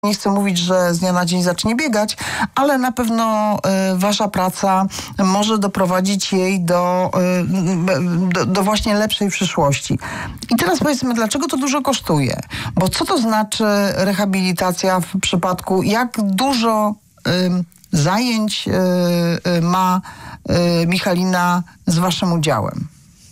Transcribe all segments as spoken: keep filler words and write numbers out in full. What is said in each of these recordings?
Nie chcę mówić, że z dnia na dzień zacznie biegać, ale na pewno y, wasza praca może doprowadzić jej do, y, do, do właśnie lepszej przyszłości. I teraz powiedzmy, dlaczego to dużo kosztuje? Bo co to znaczy rehabilitacja w przypadku, jak dużo y, zajęć y, y, ma y, Michalina z waszym udziałem?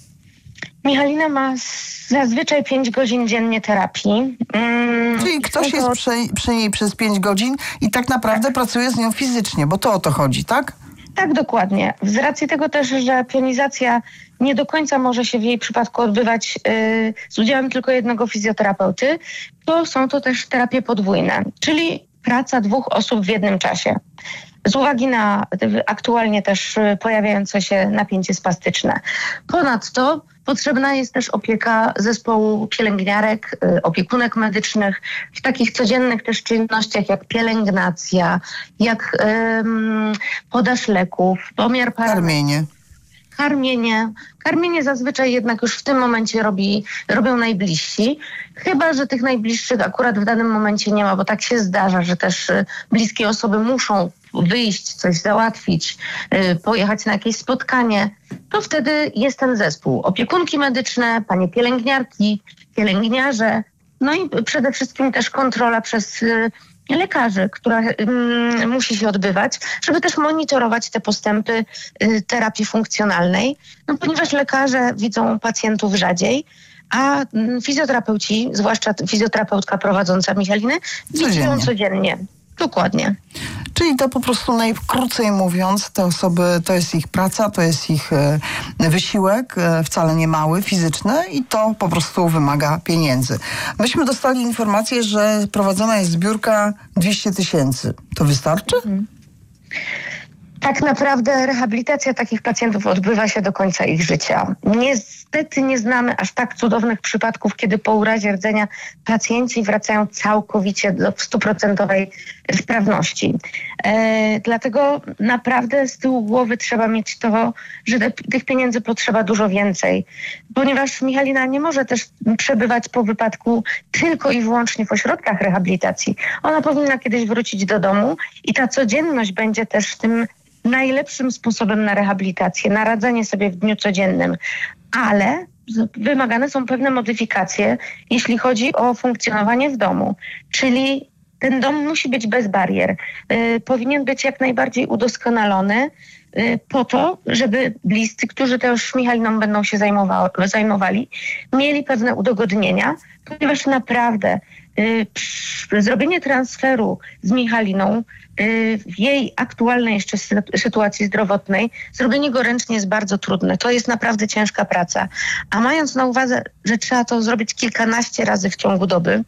Michalina ma zazwyczaj pięć godzin dziennie terapii. Mm, Czyli ktoś to... jest przy, przy niej przez pięć godzin i tak naprawdę tak. pracuje z nią fizycznie, bo to o to chodzi, tak? Tak, dokładnie. Z racji tego też, że pionizacja nie do końca może się w jej przypadku odbywać yy, z udziałem tylko jednego fizjoterapeuty, to są to też terapie podwójne, czyli praca dwóch osób w jednym czasie. Z uwagi na aktualnie też pojawiające się napięcie spastyczne. Ponadto potrzebna jest też opieka zespołu pielęgniarek, opiekunek medycznych w takich codziennych też czynnościach jak pielęgnacja, jak um, podaż leków, pomiar parametrów. Karmienie. Karmienie. Karmienie zazwyczaj jednak już w tym momencie robi, robią najbliżsi. Chyba że tych najbliższych akurat w danym momencie nie ma, bo tak się zdarza, że też bliskie osoby muszą wyjść, coś załatwić, pojechać na jakieś spotkanie. To wtedy jest ten zespół. Opiekunki medyczne, panie pielęgniarki, pielęgniarze, no i przede wszystkim też kontrola przez lekarzy, która mm, musi się odbywać, żeby też monitorować te postępy y, terapii funkcjonalnej, no, ponieważ lekarze widzą pacjentów rzadziej, a mm, fizjoterapeuci, zwłaszcza fizjoterapeutka prowadząca Michaliny, widzą codziennie. Dokładnie. Czyli to po prostu najkrócej mówiąc, te osoby, to jest ich praca, to jest ich e, wysiłek, e, wcale nie mały, fizyczny i to po prostu wymaga pieniędzy. Myśmy dostali informację, że prowadzona jest zbiórka dwieście tysięcy. To wystarczy? Mhm. Tak naprawdę rehabilitacja takich pacjentów odbywa się do końca ich życia. Niestety nie znamy aż tak cudownych przypadków, kiedy po urazie rdzenia pacjenci wracają całkowicie do stuprocentowej sprawności. E, dlatego naprawdę z tyłu głowy trzeba mieć to, że te, tych pieniędzy potrzeba dużo więcej. Ponieważ Michalina nie może też przebywać po wypadku tylko i wyłącznie w ośrodkach rehabilitacji. Ona powinna kiedyś wrócić do domu i ta codzienność będzie też tym najlepszym sposobem na rehabilitację, na radzenie sobie w dniu codziennym, ale wymagane są pewne modyfikacje, jeśli chodzi o funkcjonowanie w domu, czyli ten dom musi być bez barier, yy, powinien być jak najbardziej udoskonalony yy, po to, żeby bliscy, którzy też Michaliną będą się zajmowa- zajmowali, mieli pewne udogodnienia, ponieważ naprawdę yy, przy, zrobienie transferu z Michaliną w jej aktualnej jeszcze sytuacji zdrowotnej, zrobienie go ręcznie jest bardzo trudne. To jest naprawdę ciężka praca. A mając na uwadze, że trzeba to zrobić kilkanaście razy w ciągu doby,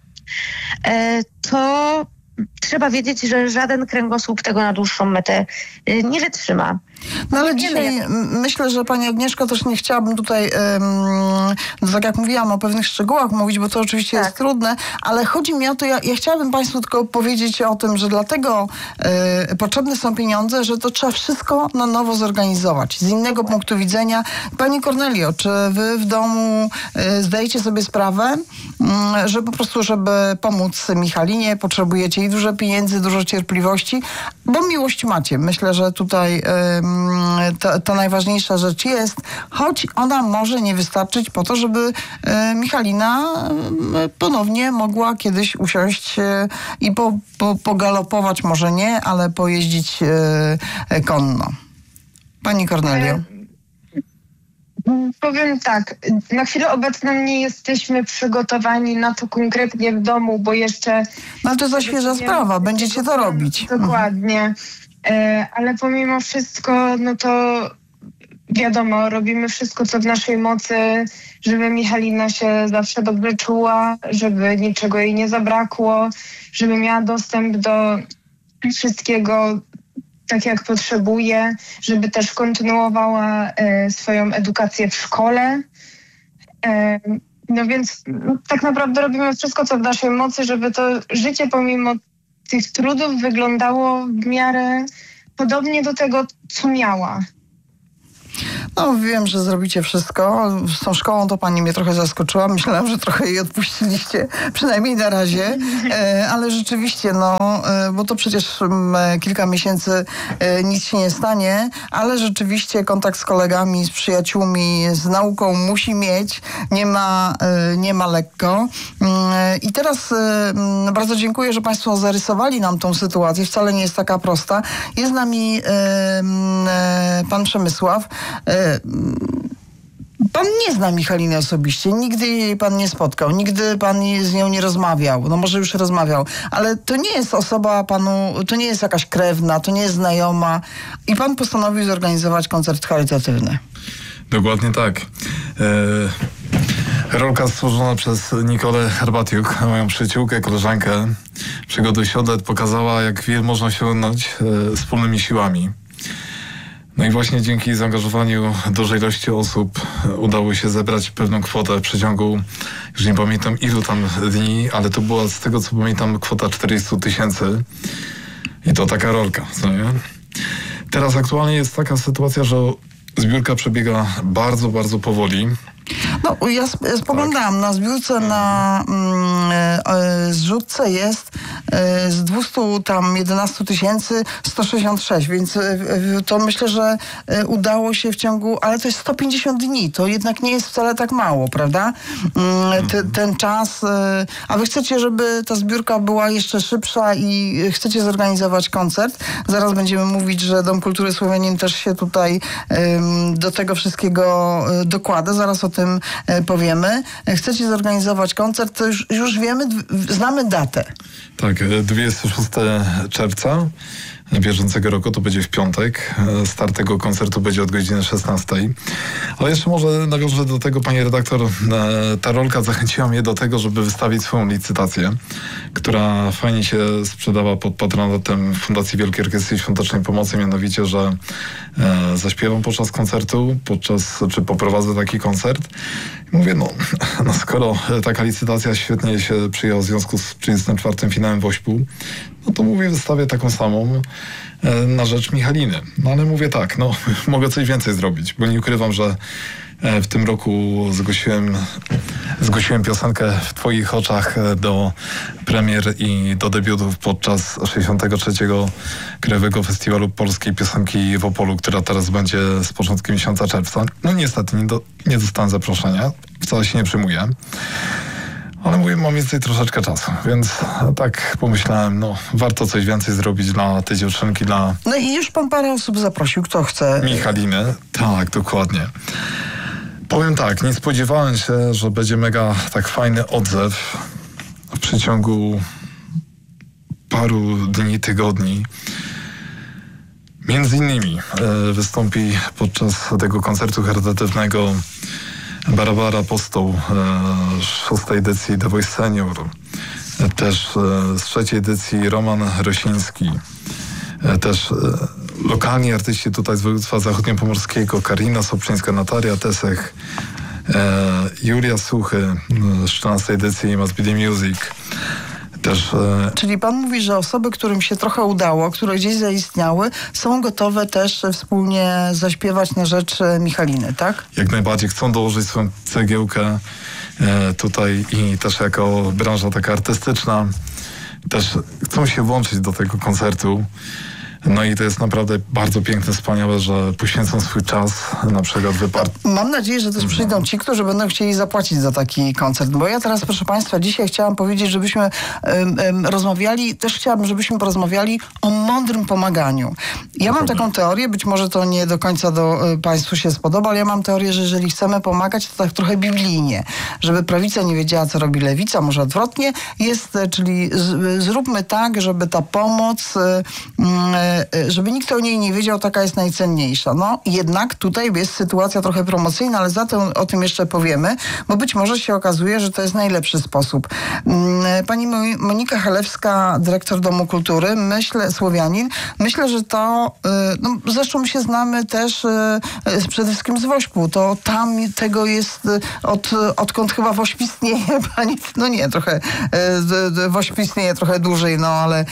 to trzeba wiedzieć, że żaden kręgosłup tego na dłuższą metę nie wytrzyma. No ale dzisiaj jak... myślę, że pani Agnieszko też nie chciałabym tutaj, um, tak jak mówiłam, o pewnych szczegółach mówić, bo to oczywiście tak. jest trudne, ale chodzi mi o to, ja, ja chciałabym państwu tylko powiedzieć o tym, że dlatego y, potrzebne są pieniądze, że to trzeba wszystko na nowo zorganizować. Z innego punktu widzenia. Pani Kornelio, czy wy w domu y, zdajecie sobie sprawę, y, że po prostu, żeby pomóc Michalinie, potrzebujecie i dużo pieniędzy, dużo cierpliwości, bo miłość macie. Myślę, że tutaj y, To, to najważniejsza rzecz jest, choć ona może nie wystarczyć po to, żeby e, Michalina e, ponownie mogła kiedyś usiąść e, i po, po, pogalopować, może nie, ale pojeździć e, konno. Pani Kornelio. Powiem tak, na chwilę obecną nie jesteśmy przygotowani na to konkretnie w domu, bo jeszcze... No ale to za świeża sprawa, będziecie to robić. Dokładnie. Ale pomimo wszystko, no to wiadomo, robimy wszystko, co w naszej mocy, żeby Michalina się zawsze dobrze czuła, żeby niczego jej nie zabrakło, żeby miała dostęp do wszystkiego tak, jak potrzebuje, żeby też kontynuowała e, swoją edukację w szkole. E, no więc no, tak naprawdę robimy wszystko, co w naszej mocy, żeby to życie pomimo tych trudów wyglądało w miarę podobnie do tego, co miała. No wiem, że zrobicie wszystko. Z tą szkołą to pani mnie trochę zaskoczyła. Myślałam, że trochę jej odpuściliście, przynajmniej na razie. E, ale rzeczywiście, no, e, bo to przecież m, kilka miesięcy e, nic się nie stanie, ale rzeczywiście kontakt z kolegami, z przyjaciółmi, z nauką musi mieć. Nie ma, e, nie ma lekko. E, I teraz e, bardzo dziękuję, że państwo zarysowali nam tą sytuację. Wcale nie jest taka prosta. Jest z nami e, e, pan Przemysław. E, Pan nie zna Michaliny osobiście, nigdy jej pan nie spotkał, nigdy pan z nią nie rozmawiał, no może już rozmawiał, ale to nie jest osoba panu, to nie jest jakaś krewna, to nie jest znajoma i pan postanowił zorganizować koncert charytatywny. Dokładnie tak. E, rolka stworzona przez Nikolę Herbatiuk, moją przyjaciółkę, koleżankę Przygody Siodet, pokazała, jak wiele można osiągnąć e, wspólnymi siłami. No i właśnie dzięki zaangażowaniu dużej ilości osób udało się zebrać pewną kwotę w przeciągu, już nie pamiętam ilu tam dni, ale to była z tego co pamiętam kwota czterysta tysięcy i to taka rolka, co nie? Teraz aktualnie jest taka sytuacja, że zbiórka przebiega bardzo, bardzo powoli. No, ja spoglądałam tak. Na zbiórce, na mm, e, zrzutce jest e, z dwieście tam jedenaście tysięcy sto sześćdziesiąt sześć, więc e, to myślę, że e, udało się w ciągu, ale to jest sto pięćdziesiąt dni, to jednak nie jest wcale tak mało, prawda? Mm, te, ten czas, e, a wy chcecie, żeby ta zbiórka była jeszcze szybsza i chcecie zorganizować koncert. Zaraz będziemy mówić, że Dom Kultury Słowianin też się tutaj e, do tego wszystkiego e, dokłada. Zaraz o tym powiemy. Chcecie zorganizować koncert, to już, już wiemy, znamy datę. Tak, dwudziestego szóstego czerwca bieżącego roku, to będzie w piątek. Start tego koncertu będzie od godziny szesnastej. Ale jeszcze może nawiążę do tego, pani redaktor, ta rolka zachęciła mnie do tego, żeby wystawić swoją licytację, która fajnie się sprzedała pod patronatem Fundacji Wielkiej Orkiestry Świątecznej Pomocy, mianowicie, że e, zaśpiewam podczas koncertu, podczas, czy poprowadzę taki koncert. I mówię, no, no skoro taka licytacja świetnie się przyjęła w związku z trzydziestym czwartym finałem Wośpu, no to mówię, wystawię taką samą e, na rzecz Michaliny. No ale mówię tak, no mogę coś więcej zrobić, bo nie ukrywam, że e, w tym roku zgłosiłem, zgłosiłem piosenkę W Twoich oczach do premier i do debiutów podczas sześćdziesiątego trzeciego Krajowego Festiwalu Polskiej Piosenki w Opolu, która teraz będzie z początku miesiąca czerwca. No niestety nie, do, nie dostałem zaproszenia, wcale się nie przyjmuję. Ale mówię, mam więcej troszeczkę czasu, więc tak pomyślałem, no warto coś więcej zrobić dla tej dziewczynki, dla... No i już pan parę osób zaprosił, kto chce? Michaliny, tak, dokładnie. Powiem tak, nie spodziewałem się, że będzie mega tak fajny odzew w przeciągu paru dni, tygodni. Między innymi e, wystąpi podczas tego koncertu charytatywnego Barbara Apostoł e, z szóstej edycji The Voice Senior, e, też e, z trzeciej edycji Roman Rosiński, e, też e, lokalni artyści tutaj z województwa zachodniopomorskiego, Karina Sobczyńska, Natalia Tesech, e, Julia Suchy e, z czternastej edycji Must Be The Music. Też, e... Czyli pan mówi, że osoby, którym się trochę udało, które gdzieś zaistniały, są gotowe też wspólnie zaśpiewać na rzecz Michaliny, tak? Jak najbardziej. Chcą dołożyć swoją cegiełkę e, tutaj i też jako branża taka artystyczna też chcą się włączyć do tego koncertu. No i to jest naprawdę bardzo piękne, wspaniałe, że poświęcą swój czas na przykład wypart. Mam nadzieję, że też przyjdą ci, którzy będą chcieli zapłacić za taki koncert. Bo ja teraz, proszę państwa, dzisiaj chciałam powiedzieć, żebyśmy um, um, rozmawiali, też chciałabym, żebyśmy porozmawiali o mądrym pomaganiu. Ja mam taką teorię, być może to nie do końca do um, państwu się spodoba, ale ja mam teorię, że jeżeli chcemy pomagać, to tak trochę biblijnie. Żeby prawica nie wiedziała, co robi lewica, może odwrotnie jest, czyli z, zróbmy tak, żeby ta pomoc um, żeby nikt o niej nie wiedział, taka jest najcenniejsza. No jednak tutaj jest sytuacja trochę promocyjna, ale za to o tym jeszcze powiemy, bo być może się okazuje, że to jest najlepszy sposób. Pani Monika Chalewska, dyrektor Domu Kultury, myślę, Słowianin, Słowianin. Myślę, że to, no zresztą my się znamy też przede wszystkim z Wośpu. To tam tego jest od, odkąd chyba Wośp istnieje, pani, no nie, trochę Wośp istnieje trochę dłużej, no ale,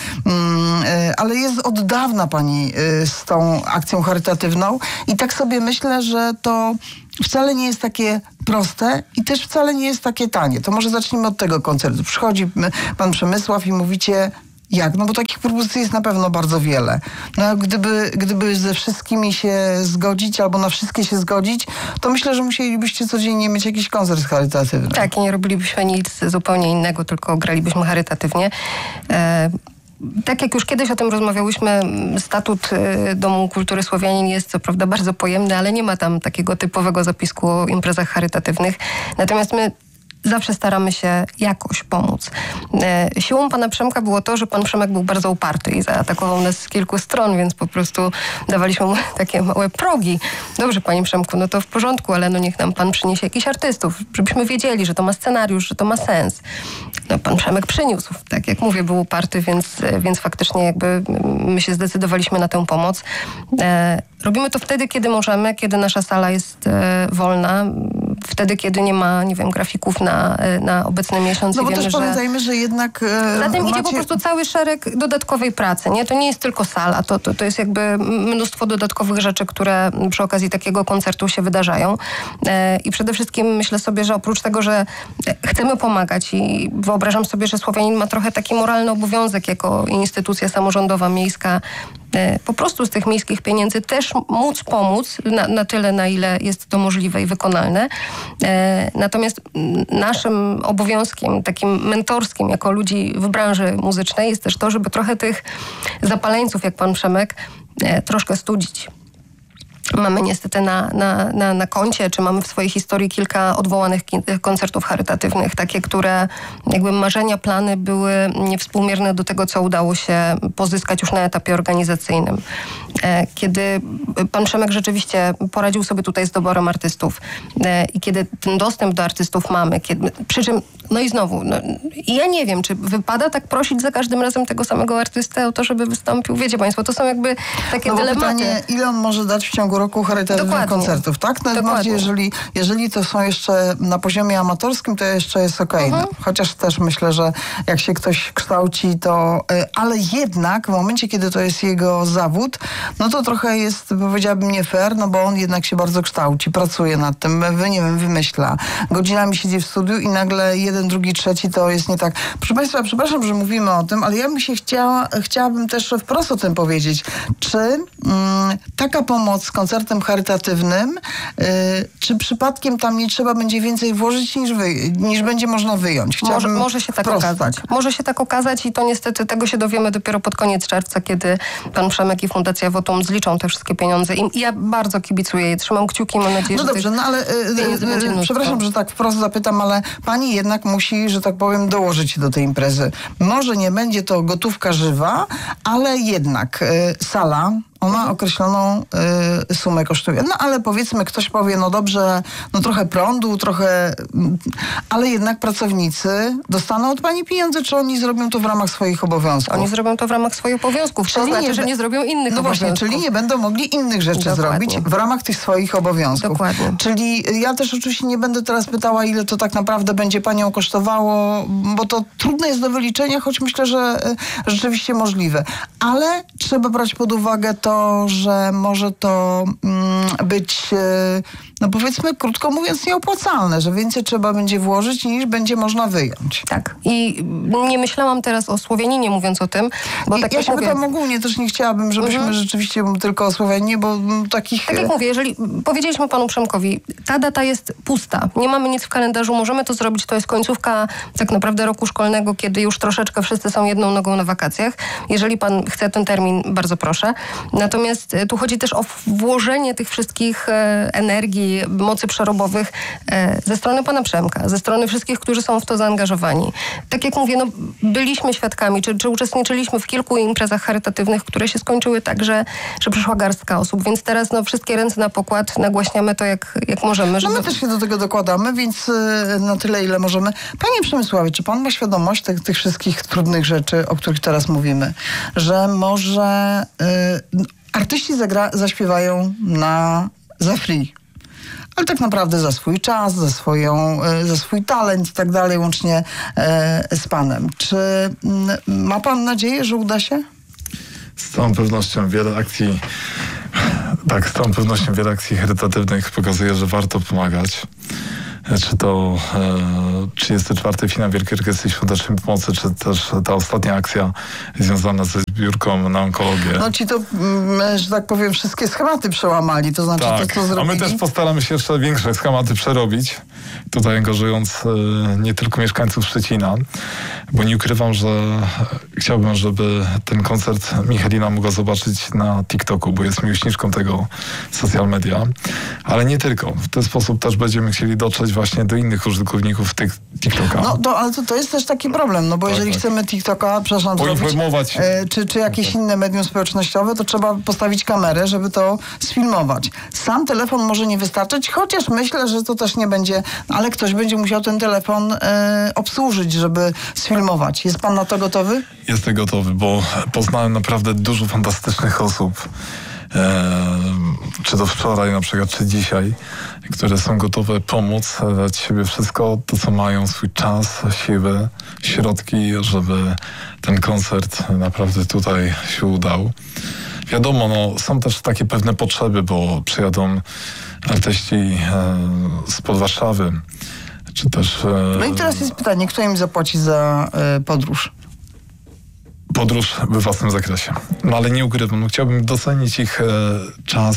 ale jest od dawna pani z tą akcją charytatywną i tak sobie myślę, że to wcale nie jest takie proste i też wcale nie jest takie tanie. To może zacznijmy od tego koncertu. Przychodzi pan Przemysław i mówicie, jak? No bo takich propozycji jest na pewno bardzo wiele. No gdyby, gdyby ze wszystkimi się zgodzić albo na wszystkie się zgodzić, to myślę, że musielibyście codziennie mieć jakiś koncert charytatywny. Tak, i nie robilibyśmy nic zupełnie innego, tylko gralibyśmy charytatywnie. E- Tak jak już kiedyś o tym rozmawiałyśmy, statut Domu Kultury Słowianin jest co prawda bardzo pojemny, ale nie ma tam takiego typowego zapisku o imprezach charytatywnych. Natomiast my zawsze staramy się jakoś pomóc. E, siłą pana Przemka było to, że pan Przemek był bardzo uparty i zaatakował nas z kilku stron, więc po prostu dawaliśmy mu takie małe progi. Dobrze, panie Przemku, no to w porządku, ale no niech nam pan przyniesie jakichś artystów, żebyśmy wiedzieli, że to ma scenariusz, że to ma sens. No pan Przemek przyniósł. Tak jak mówię, był uparty, więc, więc faktycznie jakby my się zdecydowaliśmy na tę pomoc. E, robimy to wtedy, kiedy możemy, kiedy nasza sala jest e, wolna, wtedy, kiedy nie ma, nie wiem, grafików na, na obecny miesiąc. No bo wiemy, też że... pamiętajmy, że jednak e, Za tym macie... idzie po prostu cały szereg dodatkowej pracy, nie? To nie jest tylko sala, to, to, to jest jakby mnóstwo dodatkowych rzeczy, które przy okazji takiego koncertu się wydarzają. E, I przede wszystkim myślę sobie, że oprócz tego, że chcemy pomagać i wyobrażam sobie, że Słowianin ma trochę taki moralny obowiązek jako instytucja samorządowa, miejska, e, po prostu z tych miejskich pieniędzy też móc pomóc na, na tyle, na ile jest to możliwe i wykonalne. E, natomiast naszym obowiązkiem, takim mentorskim jako ludzi w branży muzycznej jest też to, żeby trochę tych zapaleńców, jak pan Przemek, e, troszkę studzić. Mamy niestety na, na, na, na koncie, czy mamy w swojej historii kilka odwołanych koncertów charytatywnych, takie, które jakby marzenia, plany były niewspółmierne do tego, co udało się pozyskać już na etapie organizacyjnym. Kiedy pan Przemek rzeczywiście poradził sobie tutaj z doborem artystów i kiedy ten dostęp do artystów mamy, kiedy, przy czym, no i znowu, no, ja nie wiem, czy wypada tak prosić za każdym razem tego samego artystę o to, żeby wystąpił. Wiecie państwo, to są jakby takie no dylematy. Pytanie, ile on może dać w ciągu roku charytatywnych Dokładnie. koncertów, tak? No bardziej, jeżeli, jeżeli to są jeszcze na poziomie amatorskim, to jeszcze jest okej. Okay. Mhm. Chociaż też myślę, że jak się ktoś kształci, to... Ale jednak w momencie, kiedy to jest jego zawód, no to trochę jest, powiedziałabym, nie fair, no bo on jednak się bardzo kształci, pracuje nad tym, wy, nie wiem, wymyśla. Godzinami siedzi w studiu i nagle jeden, drugi, trzeci to jest nie tak. Proszę państwa, przepraszam, że mówimy o tym, ale ja bym się chciała, chciałabym też wprost o tym powiedzieć. Czy mm, taka pomoc koncertem charytatywnym, yy, czy przypadkiem tam nie trzeba będzie więcej włożyć niż, wy, niż będzie można wyjąć? Może, może się tak okazać. Tak. Może się tak okazać i to niestety tego się dowiemy dopiero pod koniec czerwca, kiedy pan Przemek i Fundacja Wotum zliczą te wszystkie pieniądze. I ja bardzo kibicuję, trzymam kciuki, mam nadzieję, no że dobrze, no ale yy, yy, przepraszam, że tak wprost zapytam, ale pani jednak musi, że tak powiem, dołożyć się do tej imprezy. Może nie będzie to gotówka żywa, ale jednak yy, sala, ona określoną y, sumę kosztuje. No ale powiedzmy, ktoś powie, no dobrze, no trochę prądu, trochę... Ale jednak pracownicy dostaną od pani pieniądze, czy oni zrobią to w ramach swoich obowiązków? Oni zrobią to w ramach swoich obowiązków. Czyli to znaczy, nie, że nie zrobią innych no obowiązków. No właśnie, czyli nie będą mogli innych rzeczy Dokładnie. zrobić w ramach tych swoich obowiązków. Dokładnie. Czyli ja też oczywiście nie będę teraz pytała, ile to tak naprawdę będzie panią kosztowało, bo to trudne jest do wyliczenia, choć myślę, że y, rzeczywiście możliwe. Ale trzeba brać pod uwagę to, to, że może to mm, być, no powiedzmy, krótko mówiąc, nieopłacalne, że więcej trzeba będzie włożyć, niż będzie można wyjąć. Tak. I nie myślałam teraz o Słowianinie, mówiąc o tym, bo I, tak ja jak się mówię... pytam ogólnie, też nie chciałabym, żebyśmy mhm. rzeczywiście tylko o Słoweninie, bo m, takich... Tak jak mówię, jeżeli powiedzieliśmy panu Przemkowi, ta data jest pusta, nie mamy nic w kalendarzu, możemy to zrobić, to jest końcówka tak naprawdę roku szkolnego, kiedy już troszeczkę wszyscy są jedną nogą na wakacjach. Jeżeli pan chce ten termin, bardzo proszę. Natomiast tu chodzi też o włożenie tych wszystkich e, energii i mocy przerobowych e, ze strony pana Przemka, ze strony wszystkich, którzy są w to zaangażowani. Tak jak mówię, no, byliśmy świadkami, czy, czy uczestniczyliśmy w kilku imprezach charytatywnych, które się skończyły tak, że, że przyszła garstka osób, więc teraz no, wszystkie ręce na pokład, nagłaśniamy to jak, jak możemy. Żeby... No my też się do tego dokładamy, więc y, na tyle, ile możemy. Panie Przemysławie, czy pan ma świadomość tych, tych wszystkich trudnych rzeczy, o których teraz mówimy? Że może y, artyści zagra, zaśpiewają na za free. Ale tak naprawdę za swój czas, za, swoją, za swój talent i tak dalej, łącznie e, z panem. Czy m, ma pan nadzieję, że uda się? Z całą pewnością wiele akcji, tak, z całą pewnością wiele akcji charytatywnych pokazuje, że warto pomagać. Czy to e, trzydziesty czwarty finał Wielkiej Orkiestry Świątecznej Pomocy, czy też ta ostatnia akcja związana ze zbiórką na onkologię. No ci to, m, że tak powiem, wszystkie schematy przełamali, to znaczy tak, to, co zrobili. a my też postaramy się jeszcze większe schematy przerobić, tutaj angażując e, nie tylko mieszkańców Szczecina, bo nie ukrywam, że chciałbym, żeby ten koncert Michalina mogła zobaczyć na TikToku, bo jest miłośniczką tego social media, ale nie tylko. W ten sposób też będziemy chcieli dotrzeć właśnie do innych użytkowników tych TikToka. No to, ale to, to jest też taki problem, no bo tak, jeżeli tak. chcemy TikToka, przepraszam, poinformować, zrobić, e, czy, czy jakieś tak. inne medium społecznościowe, to trzeba postawić kamerę, żeby to sfilmować. Sam telefon może nie wystarczyć, chociaż myślę, że to też nie będzie, ale ktoś będzie musiał ten telefon e, obsłużyć, żeby sfilmować. Jest pan na to gotowy? Jestem gotowy, bo poznałem naprawdę dużo fantastycznych osób. E, czy to wczoraj na przykład, czy dzisiaj, które są gotowe pomóc, dać siebie wszystko, to co mają, swój czas, siły, środki, żeby ten koncert naprawdę tutaj się udał. Wiadomo, no, są też takie pewne potrzeby, bo przyjadą artyści e, spod Warszawy, czy też... E, No i teraz jest pytanie, kto im zapłaci za e, podróż? Podróż we własnym zakresie. No ale nie ukrywam, no, chciałbym docenić ich e, czas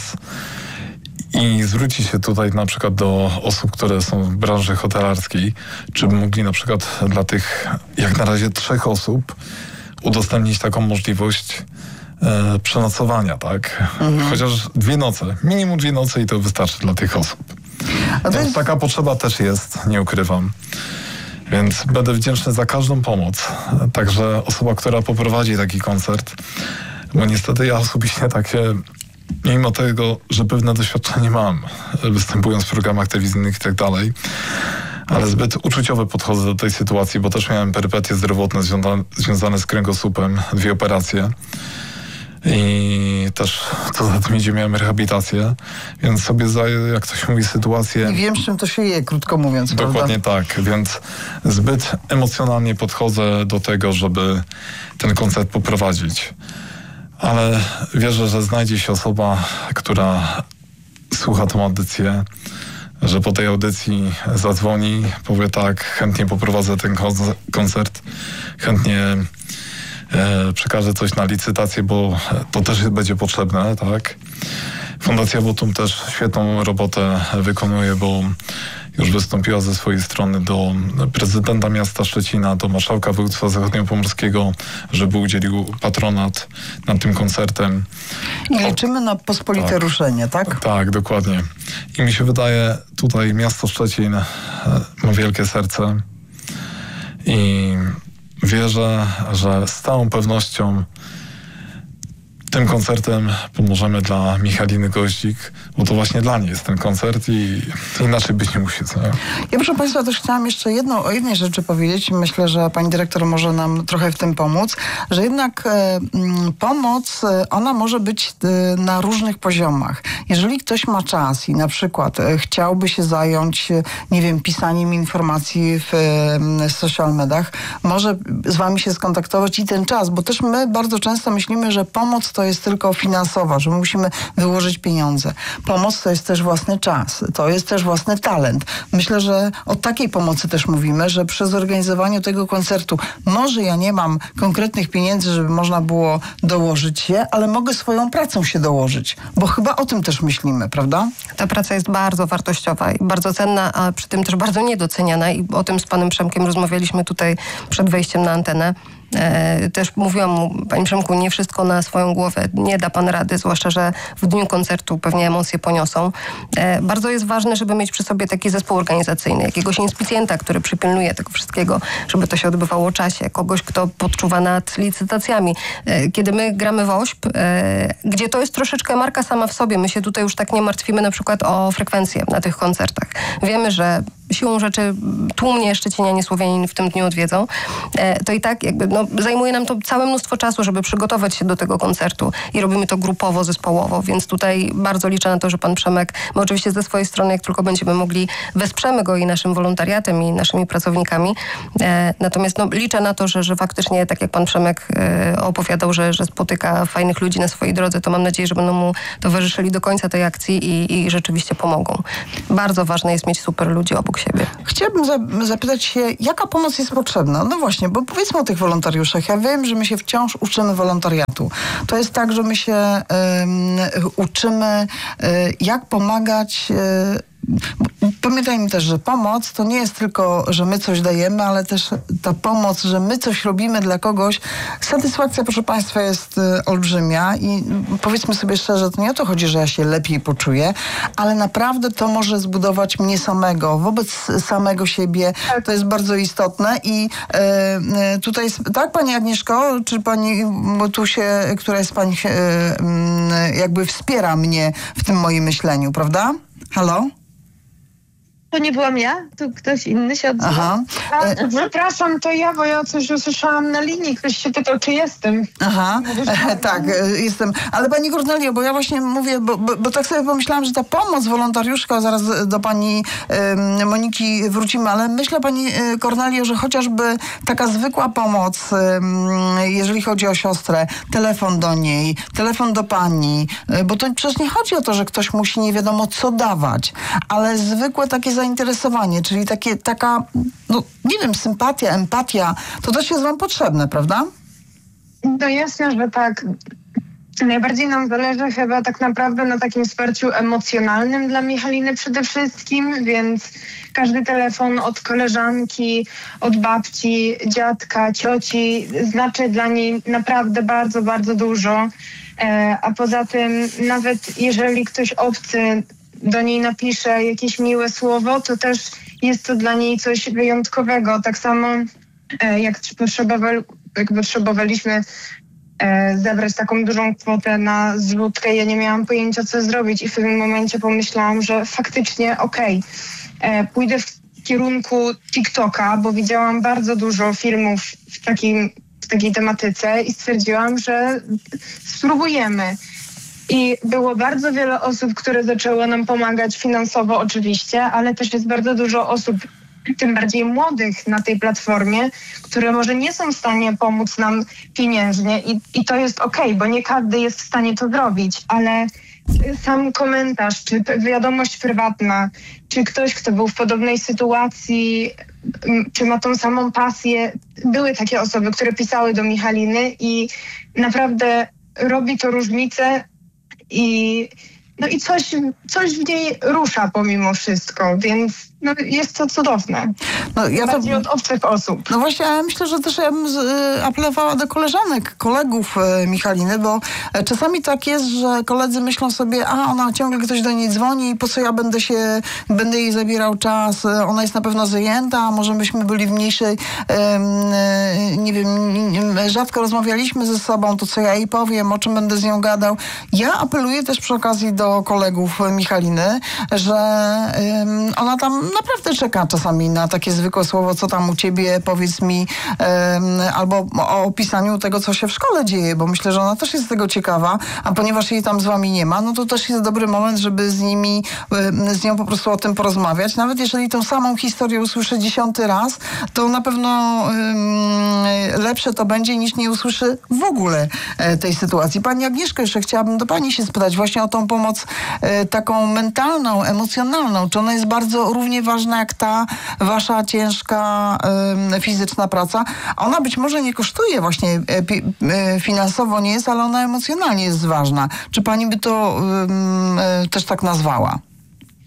i zwrócić się tutaj na przykład do osób, które są w branży hotelarskiej, czy by mogli na przykład dla tych, jak na razie trzech osób, udostępnić taką możliwość e, przenocowania, tak? Mhm. Chociaż dwie noce, minimum dwie noce i to wystarczy dla tych osób. A to jest... Taka potrzeba też jest, nie ukrywam. Więc będę wdzięczny za każdą pomoc. Także osoba, która poprowadzi taki koncert, bo niestety ja osobiście takie, mimo tego, że pewne doświadczenie mam, występując w programach telewizyjnych i tak dalej, ale zbyt uczuciowo podchodzę do tej sytuacji, bo też miałem perypetie zdrowotne związane, związane z kręgosłupem, dwie operacje. I też co za tym idzie, miałem rehabilitację, więc sobie zdaję, jak ktoś mówi, sytuację... I wiem, z czym to się je, krótko mówiąc. Dokładnie prawda? tak, więc zbyt emocjonalnie podchodzę do tego, żeby ten koncert poprowadzić. Ale wierzę, że znajdzie się osoba, która słucha tą audycję, że po tej audycji zadzwoni, powie tak, chętnie poprowadzę ten koncert, chętnie e, przekażę coś na licytację, bo to też będzie potrzebne, tak. Fundacja Wotum też świetną robotę wykonuje, bo już wystąpiła ze swojej strony do prezydenta miasta Szczecina, do marszałka województwa zachodniopomorskiego, żeby udzielił patronat nad tym koncertem. I liczymy na pospolite tak. ruszenie, tak? Tak, dokładnie. I mi się wydaje, tutaj miasto Szczecin ma wielkie serce i wierzę, że z całą pewnością tym koncertem pomożemy dla Michaliny Goździk, bo to właśnie dla niej jest ten koncert i inaczej być nie musi. Co? Ja proszę Państwa też chciałam jeszcze jedną, o jednej rzeczy powiedzieć. Myślę, że pani dyrektor może nam trochę w tym pomóc, że jednak e, pomoc, ona może być e, na różnych poziomach. Jeżeli ktoś ma czas i na przykład e, chciałby się zająć, e, nie wiem, pisaniem informacji w e, social mediach, może z wami się skontaktować i ten czas, bo też my bardzo często myślimy, że pomoc to jest tylko finansowa, że musimy wyłożyć pieniądze. Pomoc to jest też własny czas, to jest też własny talent. Myślę, że o takiej pomocy też mówimy, że przy zorganizowaniu tego koncertu może ja nie mam konkretnych pieniędzy, żeby można było dołożyć się, ale mogę swoją pracą się dołożyć, bo chyba o tym też myślimy, prawda? Ta praca jest bardzo wartościowa i bardzo cenna, a przy tym też bardzo niedoceniana i o tym z panem Przemkiem rozmawialiśmy tutaj przed wejściem na antenę. E, też mówiłam mu, Panie Przemku, nie wszystko na swoją głowę, nie da pan rady, zwłaszcza, że w dniu koncertu pewnie emocje poniosą. E, bardzo jest ważne, żeby mieć przy sobie taki zespół organizacyjny, jakiegoś inspicjenta, który przypilnuje tego wszystkiego, żeby to się odbywało w czasie, kogoś, kto podczuwa nad licytacjami. E, kiedy my gramy w OŚP, e, gdzie to jest troszeczkę marka sama w sobie, my się tutaj już tak nie martwimy na przykład o frekwencję na tych koncertach. Wiemy, że siłą rzeczy tłumnie Szczecinianie, Słowianin w tym dniu odwiedzą, e, to i tak jakby no, zajmuje nam to całe mnóstwo czasu, żeby przygotować się do tego koncertu i robimy to grupowo, zespołowo, więc tutaj bardzo liczę na to, że pan Przemek, my oczywiście ze swojej strony, jak tylko będziemy mogli, wesprzemy go i naszym wolontariatem i naszymi pracownikami. E, natomiast no, liczę na to, że, że faktycznie, tak jak pan Przemek e, opowiadał, że, że spotyka fajnych ludzi na swojej drodze, to mam nadzieję, że będą mu towarzyszyli do końca tej akcji i, i rzeczywiście pomogą. Bardzo ważne jest mieć super ludzi obok siebie. Chciałabym za- zapytać się, jaka pomoc jest potrzebna? No właśnie, bo powiedzmy o tych wolontariuszach. Ja wiem, że my się wciąż uczymy wolontariatu. To jest tak, że my się um, uczymy, um, jak pomagać. Um, Pamiętajmy też, że pomoc to nie jest tylko, że my coś dajemy, ale też ta pomoc, że my coś robimy dla kogoś. Satysfakcja, proszę Państwa, jest y, olbrzymia i powiedzmy sobie szczerze, to nie o to chodzi, że ja się lepiej poczuję, ale naprawdę to może zbudować mnie samego, wobec samego siebie. To jest bardzo istotne i y, y, tutaj jest, tak Pani Agnieszko, czy Pani, bo tu się, która jest Pani, y, y, jakby wspiera mnie w tym moim myśleniu, prawda? Halo? To nie byłam ja? Tu ktoś inny się odzywa. Aha. A, przepraszam, to ja, bo ja coś usłyszałam na linii. Ktoś się pytał, czy jestem. Aha, e, tak, e, jestem. Ale Pani Kornelio, bo ja właśnie mówię, bo, bo, bo tak sobie pomyślałam, że ta pomoc wolontariuszka, zaraz do Pani e, Moniki wrócimy, ale myślę Pani e, Kornelio, że chociażby taka zwykła pomoc, e, jeżeli chodzi o siostrę, telefon do niej, telefon do Pani, e, bo to przecież nie chodzi o to, że ktoś musi nie wiadomo co dawać, ale zwykłe takie zainteresowanie, czyli takie, taka, no nie wiem, sympatia, empatia, to też jest Wam potrzebne, prawda? No jasne, że tak. Najbardziej nam zależy chyba tak naprawdę na takim wsparciu emocjonalnym dla Michaliny przede wszystkim, więc każdy telefon od koleżanki, od babci, dziadka, cioci znaczy dla niej naprawdę bardzo, bardzo dużo. E, a poza tym nawet jeżeli ktoś obcy do niej napisze jakieś miłe słowo, to też jest to dla niej coś wyjątkowego. Tak samo e, jak, potrzebowa- jak potrzebowaliśmy e, zebrać taką dużą kwotę na zrzutkę, ja nie miałam pojęcia, co zrobić i w pewnym momencie pomyślałam, że faktycznie okej, okay, pójdę w kierunku TikToka, bo widziałam bardzo dużo filmów w, takim, w takiej tematyce i stwierdziłam, że spróbujemy. I było bardzo wiele osób, które zaczęło nam pomagać finansowo oczywiście, ale też jest bardzo dużo osób, tym bardziej młodych na tej platformie, które może nie są w stanie pomóc nam pieniężnie i, i to jest okej, okay, bo nie każdy jest w stanie to zrobić, ale sam komentarz, czy wiadomość prywatna, czy ktoś, kto był w podobnej sytuacji, czy ma tą samą pasję, były takie osoby, które pisały do Michaliny i naprawdę robi to różnicę. I, no i coś, coś w niej rusza pomimo wszystko, więc no, jest to cudowne. No, ja to, bardziej od obcych osób. No właśnie, ja myślę, że też ja bym z, y, apelowała do koleżanek, kolegów y, Michaliny, bo y, czasami tak jest, że koledzy myślą sobie, a ona ciągle ktoś do niej dzwoni i po co ja będę się, będę jej zabierał czas, y, ona jest na pewno zajęta, a może byśmy byli w mniejszej, y, y, nie wiem, y, rzadko rozmawialiśmy ze sobą, to co ja jej powiem, o czym będę z nią gadał. Ja apeluję też przy okazji do kolegów Michaliny, że y, ona tam naprawdę czeka czasami na takie zwykłe słowo, co tam u ciebie, powiedz mi, um, albo o opisaniu tego, co się w szkole dzieje, bo myślę, że ona też jest tego ciekawa, a ponieważ jej tam z wami nie ma, no to też jest dobry moment, żeby z nimi, um, z nią po prostu o tym porozmawiać. Nawet jeżeli tą samą historię usłyszy dziesiąty raz, to na pewno um, lepsze to będzie, niż nie usłyszy w ogóle e, tej sytuacji. Pani Agnieszko, jeszcze chciałabym do pani się spytać właśnie o tą pomoc e, taką mentalną, emocjonalną. Czy ona jest bardzo równie ważna jak ta wasza ciężka y, fizyczna praca. Ona być może nie kosztuje właśnie y, y, finansowo nie jest, ale ona emocjonalnie jest ważna. Czy pani by to y, y, też tak nazwała?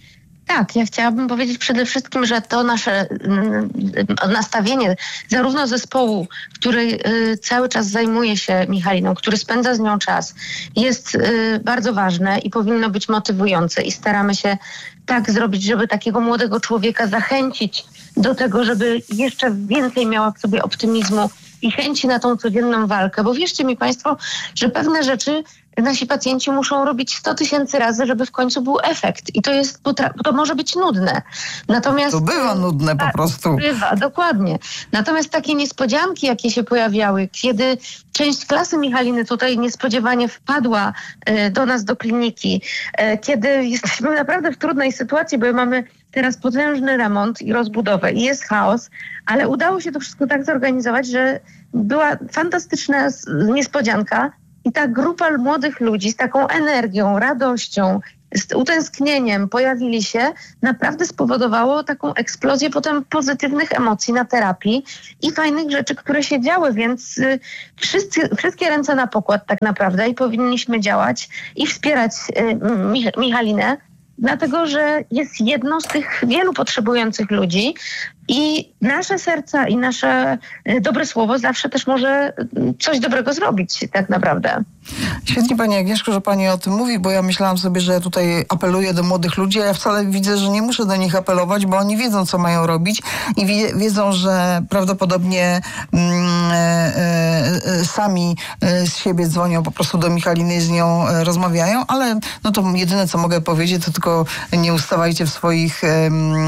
Tak, ja chciałabym powiedzieć przede wszystkim, że to nasze nastawienie zarówno zespołu, który cały czas zajmuje się Michaliną, który spędza z nią czas, jest bardzo ważne i powinno być motywujące i staramy się tak zrobić, żeby takiego młodego człowieka zachęcić do tego, żeby jeszcze więcej miała w sobie optymizmu i chęci na tą codzienną walkę, bo wierzcie mi Państwo, że pewne rzeczy nasi pacjenci muszą robić sto tysięcy razy, żeby w końcu był efekt. I to jest, to może być nudne. Natomiast to bywa nudne po prostu. Bywa, dokładnie. Natomiast takie niespodzianki, jakie się pojawiały, kiedy część klasy Michaliny tutaj niespodziewanie wpadła do nas do kliniki, kiedy jesteśmy naprawdę w trudnej sytuacji, bo mamy teraz potężny remont i rozbudowę i jest chaos, ale udało się to wszystko tak zorganizować, że była fantastyczna niespodzianka i ta grupa młodych ludzi z taką energią, radością, z utęsknieniem pojawili się, naprawdę spowodowało taką eksplozję potem pozytywnych emocji na terapii i fajnych rzeczy, które się działy, więc y, wszyscy, wszystkie ręce na pokład tak naprawdę i powinniśmy działać i wspierać y, Mich- Michalinę, dlatego że jest jedną z tych wielu potrzebujących ludzi i nasze serca i nasze dobre słowo zawsze też może coś dobrego zrobić tak naprawdę. Świetnie Pani Agnieszko, że Pani o tym mówi, bo ja myślałam sobie, że tutaj apeluję do młodych ludzi, a ja wcale widzę, że nie muszę do nich apelować, bo oni wiedzą, co mają robić i wie, wiedzą, że prawdopodobnie mm, e, e, sami e, z siebie dzwonią po prostu do Michaliny i z nią e, rozmawiają, ale no to jedyne, co mogę powiedzieć, to tylko nie ustawajcie w swoich e,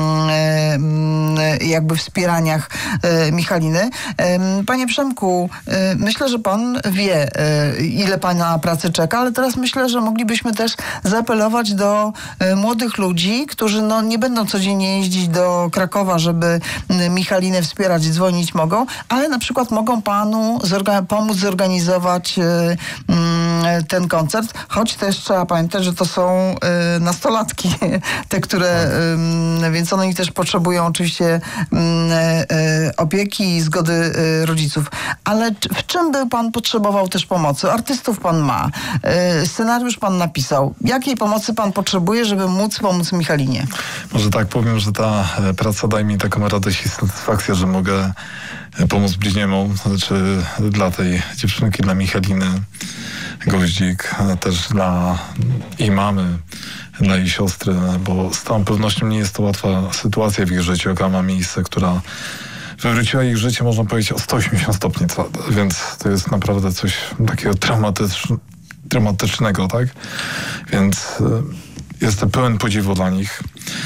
e, jakby wspieraniach e, Michaliny. E, Panie Przemku, e, myślę, że Pan wie, e, ile Pana pracy czeka, ale teraz myślę, że moglibyśmy też zaapelować do e, młodych ludzi, którzy no, nie będą codziennie jeździć do Krakowa, żeby m, Michalinę wspierać, dzwonić mogą, ale na przykład mogą Panu zorga- pomóc zorganizować e, m, ten koncert, choć też trzeba pamiętać, że to są e, nastolatki, te, które, e, więc one też potrzebują oczywiście m, e, opieki i zgody e, rodziców. Ale w czym by Pan potrzebował też pomocy? Artystów Pan ma, e, scenariusz Pan napisał. Jakiej pomocy Pan potrzebuje, żeby móc pomóc Michalinie? Może tak powiem, że ta praca daje mi taką radość i satysfakcję, że mogę pomóc bliźniemu, znaczy dla tej dziewczynki, dla Michaliny Goździk, też dla jej mamy, dla jej siostry, bo z całą pewnością nie jest to łatwa sytuacja w ich życiu, jaka ma miejsce, która wywróciła ich życie, można powiedzieć, o sto osiemdziesiąt stopni, więc to jest naprawdę coś takiego traumatycz, traumatycznego, tak? Więc jestem pełen podziwu dla nich.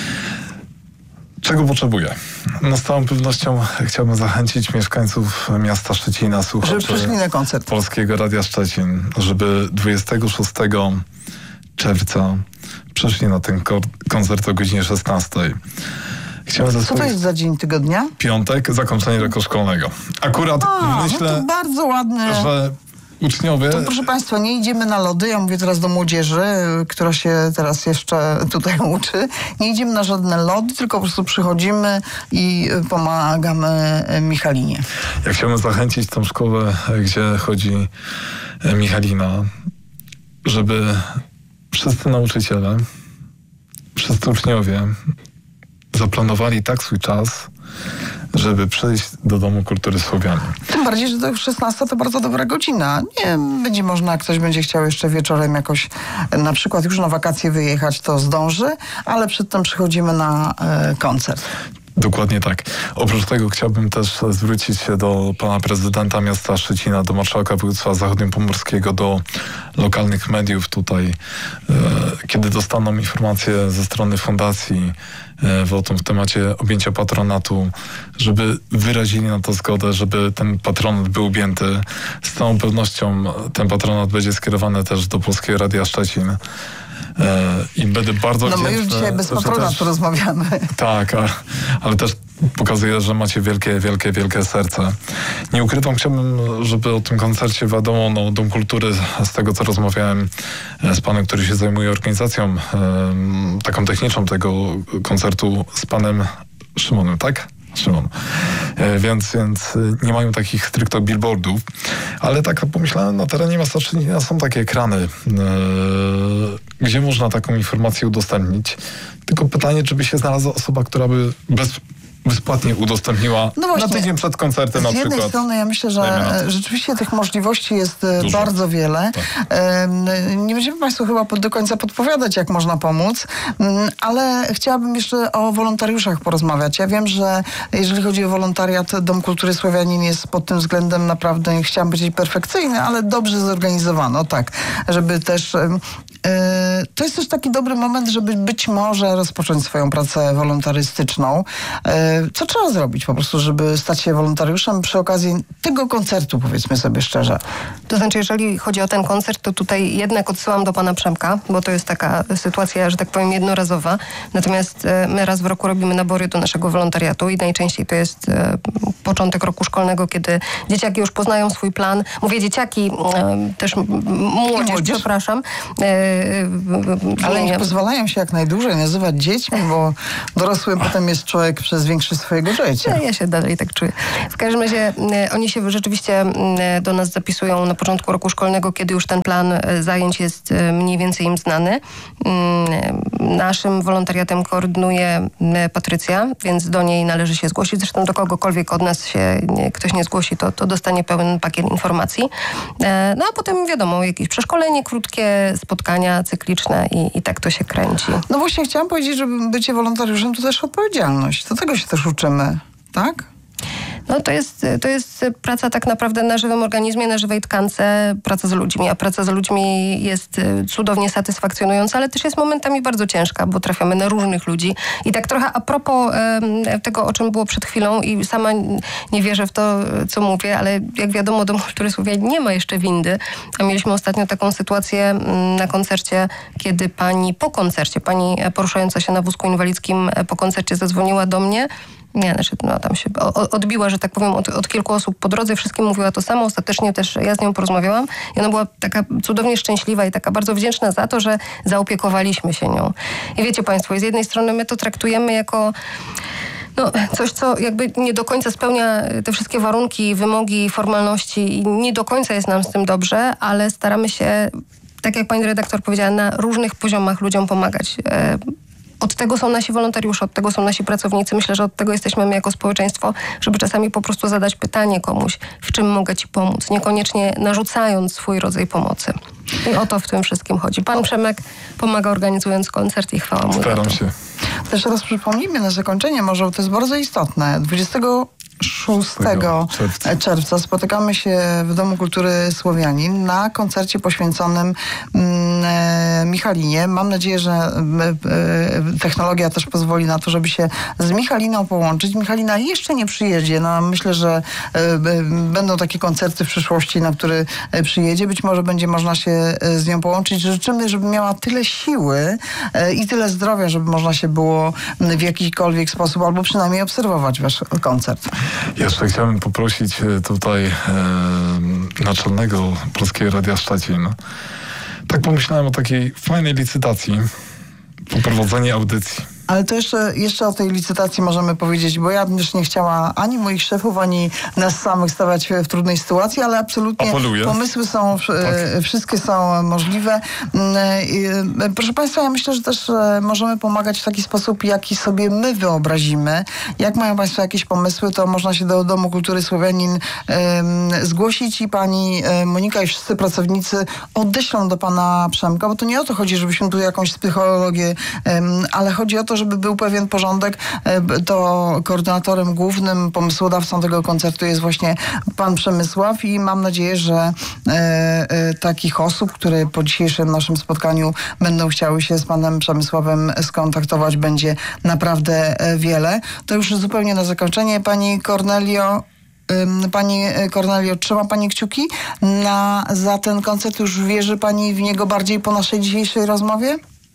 Czego potrzebuję? No z całą pewnością chciałbym zachęcić mieszkańców miasta Szczecina, słuchaczy żeby przyszli na koncert Polskiego Radia Szczecin, żeby dwudziestego szóstego czerwca przyszli na ten koncert o godzinie szesnastej. Co swoich... to jest za dzień tygodnia? Piątek, zakończenie roku szkolnego. Akurat A, myślę, no to bardzo ładne, że uczniowie... To, proszę Państwa, nie idziemy na lody, ja mówię teraz do młodzieży, która się teraz jeszcze tutaj uczy. Nie idziemy na żadne lody, tylko po prostu przychodzimy i pomagamy Michalinie. Ja chciałbym zachęcić tą szkołę, gdzie chodzi Michalina, żeby wszyscy nauczyciele, wszyscy uczniowie zaplanowali tak swój czas, żeby przyjść do Domu Kultury Słowianin. Tym bardziej, że to szesnasta to bardzo dobra godzina. Nie będzie można, jak ktoś będzie chciał jeszcze wieczorem jakoś na przykład już na wakacje wyjechać, to zdąży, ale przedtem przychodzimy na e, koncert. Dokładnie tak. Oprócz tego chciałbym też zwrócić się do pana prezydenta miasta Szczecina, do marszałka województwa zachodniopomorskiego, do lokalnych mediów tutaj, e, kiedy dostaną informacje ze strony fundacji e, wotum w temacie objęcia patronatu, żeby wyrazili na to zgodę, żeby ten patronat był objęty. Z całą pewnością ten patronat będzie skierowany też do Polskiego Radia Szczecin. I będę bardzo No wdzięczny. my już dzisiaj bez patronatu też rozmawiamy. Tak, a, ale też pokazuje, że macie wielkie, wielkie, wielkie serce. Nie ukrywam, chciałbym, żeby o tym koncercie wiadomo, no, Dom Kultury, z tego co rozmawiałem z panem, który się zajmuje organizacją e, taką techniczną tego koncertu, z panem Szymonem, tak? Szymon. E, więc, więc nie mają takich stricte billboardów, ale tak pomyślałem, na terenie miasta Szczecina są takie ekrany, e, gdzie można taką informację udostępnić. Tylko pytanie, czy by się znalazła osoba, która by bez bezpłatnie udostępniła no właśnie, na tydzień przed koncertem na przykład. Z jednej strony ja myślę, że rzeczywiście tych możliwości jest Dużo. bardzo wiele. Tak. Nie będziemy Państwu chyba do końca podpowiadać, jak można pomóc, ale chciałabym jeszcze o wolontariuszach porozmawiać. Ja wiem, że jeżeli chodzi o wolontariat, Dom Kultury Słowianin jest pod tym względem naprawdę, nie chciałam powiedzieć perfekcyjny, ale dobrze zorganizowano, tak, żeby też to jest też taki dobry moment, żeby być może rozpocząć swoją pracę wolontarystyczną. Co trzeba zrobić po prostu, żeby stać się wolontariuszem przy okazji tego koncertu, powiedzmy sobie szczerze? To znaczy, jeżeli chodzi o ten koncert, to tutaj jednak odsyłam do pana Przemka, bo to jest taka sytuacja, że tak powiem, jednorazowa. Natomiast my raz w roku robimy nabory do naszego wolontariatu i najczęściej to jest początek roku szkolnego, kiedy dzieciaki już poznają swój plan. Mówię dzieciaki, też młodzież, młodzież. przepraszam. Ale nie pozwalają się jak najdłużej nazywać dziećmi, bo dorosłym potem jest człowiek przez większość swojego życia. Ja, ja się dalej tak czuję. W każdym razie oni się rzeczywiście do nas zapisują na początku roku szkolnego, kiedy już ten plan zajęć jest mniej więcej im znany. Naszym wolontariatem koordynuje Patrycja, więc do niej należy się zgłosić. Zresztą do kogokolwiek od nas się nie, ktoś nie zgłosi, to, to dostanie pełen pakiet informacji. No a potem wiadomo, jakieś przeszkolenie krótkie, spotkania cykliczne i, i tak to się kręci. No właśnie chciałam powiedzieć, że bycie wolontariuszem to też odpowiedzialność. Do tego się też uczymy, tak? No to jest, to jest praca tak naprawdę na żywym organizmie, na żywej tkance, praca z ludźmi, a praca z ludźmi jest cudownie satysfakcjonująca, ale też jest momentami bardzo ciężka, bo trafiamy na różnych ludzi. I tak trochę a propos e, tego, o czym było przed chwilą i sama nie wierzę w to, co mówię, ale jak wiadomo, Dom Kultury Słowianin nie ma jeszcze windy, a mieliśmy ostatnio taką sytuację na koncercie, kiedy pani po koncercie, pani poruszająca się na wózku inwalidzkim po koncercie zadzwoniła do mnie. Nie, znaczy, no, tam się odbiła, że tak powiem, od, od kilku osób po drodze. Wszystkim mówiła to samo. Ostatecznie też ja z nią porozmawiałam i ona była taka cudownie szczęśliwa i taka bardzo wdzięczna za to, że zaopiekowaliśmy się nią. I wiecie Państwo, z jednej strony my to traktujemy jako no, coś, co jakby nie do końca spełnia te wszystkie warunki, wymogi, formalności i nie do końca jest nam z tym dobrze, ale staramy się, tak jak pani redaktor powiedziała, na różnych poziomach ludziom pomagać. Od tego są nasi wolontariusze, od tego są nasi pracownicy. Myślę, że od tego jesteśmy my jako społeczeństwo, żeby czasami po prostu zadać pytanie komuś, w czym mogę ci pomóc, niekoniecznie narzucając swój rodzaj pomocy. I o to w tym wszystkim chodzi. Pan Przemek pomaga organizując koncert i chwała mu. Staram się. Też raz przypomnijmy na zakończenie, może to jest bardzo istotne. dwudziestego szóstego czerwca spotykamy się w Domu Kultury Słowianin na koncercie poświęconym mm, Michalinie. Mam nadzieję, że y, y, technologia też pozwoli na to, żeby się z Michaliną połączyć. Michalina jeszcze nie przyjedzie. No, myślę, że y, y, będą takie koncerty w przyszłości, na które y, przyjedzie. Być może będzie można się y, z nią połączyć. Życzymy, żeby miała tyle siły y, i tyle zdrowia, żeby można się było w jakikolwiek sposób albo przynajmniej obserwować wasz koncert. Jeszcze chciałbym poprosić tutaj e, naczelnego Polskiego Radia Szczecin. Tak pomyślałem o takiej fajnej licytacji, poprowadzenie audycji. Ale to jeszcze, jeszcze o tej licytacji możemy powiedzieć, bo ja też nie chciała ani moich szefów, ani nas samych stawiać w trudnej sytuacji, ale absolutnie Apeluję. pomysły są, tak. wszystkie są możliwe. Proszę Państwa, ja myślę, że też możemy pomagać w taki sposób, jaki sobie my wyobrazimy. Jak mają Państwo jakieś pomysły, to można się do Domu Kultury Słowianin zgłosić i pani Monika i wszyscy pracownicy odeślą do pana Przemka, bo to nie o to chodzi, żebyśmy tu jakąś psychologię, ale chodzi o to, żeby był pewien porządek. To koordynatorem głównym, pomysłodawcą tego koncertu jest właśnie pan Przemysław i mam nadzieję, że e, e, takich osób, które po dzisiejszym naszym spotkaniu będą chciały się z panem Przemysławem skontaktować, będzie naprawdę wiele. To już zupełnie na zakończenie. Pani Kornelio, Pani Kornelio, trzyma Pani kciuki na, za ten koncert? Już wierzy Pani w niego bardziej po naszej dzisiejszej rozmowie?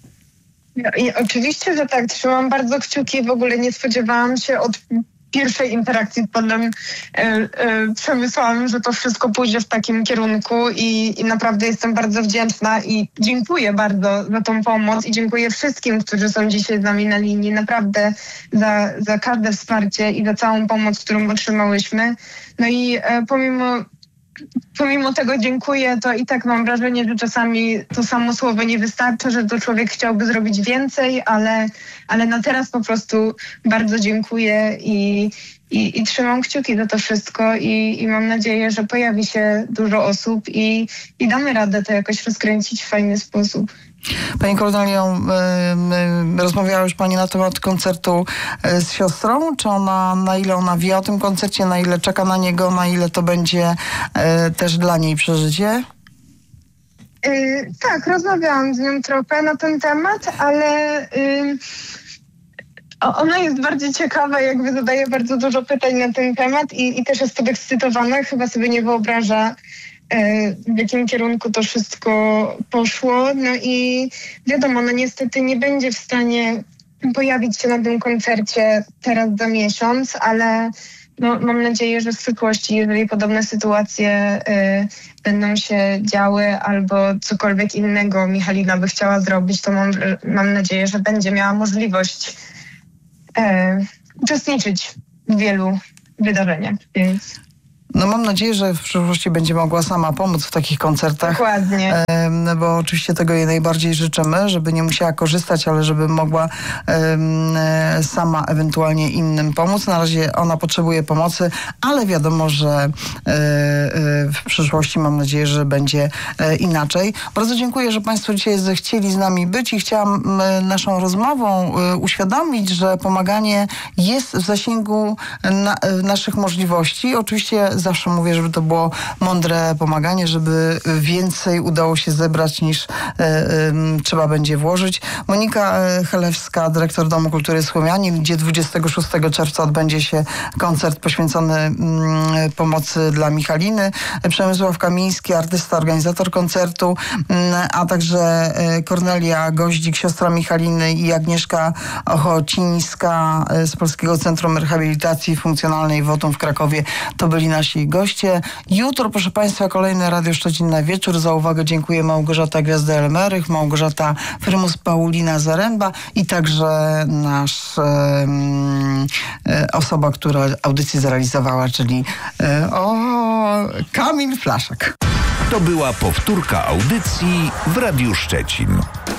No, i oczywiście, że tak. Trzymam bardzo kciuki. W ogóle nie spodziewałam się od pierwszej interakcji z panem e, e, Przemysławem, że to wszystko pójdzie w takim kierunku i, i naprawdę jestem bardzo wdzięczna i dziękuję bardzo za tą pomoc i dziękuję wszystkim, którzy są dzisiaj z nami na linii. Naprawdę za, za każde wsparcie i za całą pomoc, którą otrzymałyśmy. No i e, pomimo pomimo tego dziękuję, to i tak mam wrażenie, że czasami to samo słowo nie wystarcza, że to człowiek chciałby zrobić więcej, ale, ale na teraz po prostu bardzo dziękuję i, i, i trzymam kciuki za to wszystko i, i mam nadzieję, że pojawi się dużo osób i, i damy radę to jakoś rozkręcić w fajny sposób. Pani Kornelio, y, y, rozmawiała już Pani na temat koncertu y, z siostrą? Czy ona, na ile ona wie o tym koncercie, na ile czeka na niego, na ile to będzie y, też dla niej przeżycie? Yy, tak, rozmawiałam z nią trochę na ten temat, ale yy, ona jest bardzo ciekawa, jakby zadaje bardzo dużo pytań na ten temat i, i też jest podekscytowana, chyba sobie nie wyobraża, w jakim kierunku to wszystko poszło. No i wiadomo, no niestety nie będzie w stanie pojawić się na tym koncercie teraz za miesiąc, ale no, mam nadzieję, że w przyszłości, jeżeli podobne sytuacje y, będą się działy albo cokolwiek innego Michalina by chciała zrobić, to mam, mam nadzieję, że będzie miała możliwość y, uczestniczyć w wielu wydarzeniach. Więc... No mam nadzieję, że w przyszłości będzie mogła sama pomóc w takich koncertach. Dokładnie. E, bo oczywiście tego jej najbardziej życzymy, żeby nie musiała korzystać, ale żeby mogła e, sama ewentualnie innym pomóc. Na razie ona potrzebuje pomocy, ale wiadomo, że e, w przyszłości mam nadzieję, że będzie e, inaczej. Bardzo dziękuję, że Państwo dzisiaj zechcieli z nami być i chciałam e, naszą rozmową e, uświadomić, że pomaganie jest w zasięgu na, e, naszych możliwości. Oczywiście zawsze mówię, żeby to było mądre pomaganie, żeby więcej udało się zebrać niż e, e, trzeba będzie włożyć. Monika Chelewska, dyrektor Domu Kultury Słomianin, gdzie dwudziestego szóstego czerwca odbędzie się koncert poświęcony mm, pomocy dla Michaliny. Przemysław Kamiński, artysta, organizator koncertu, mm, a także Kornelia Goździk, siostra Michaliny i Agnieszka Ochocińska z Polskiego Centrum Rehabilitacji Funkcjonalnej Wotum w Krakowie. To byli nasi goście. Jutro, proszę Państwa, kolejny Radio Szczecin na wieczór. Za uwagę dziękuję Małgorzata Gwiazda-Elmerych, Małgorzata Frymus, Paulina Zaręba i także nasz e, e, osoba, która audycję zrealizowała, czyli e, o, Kamil Flaszak. To była powtórka audycji w Radiu Szczecin.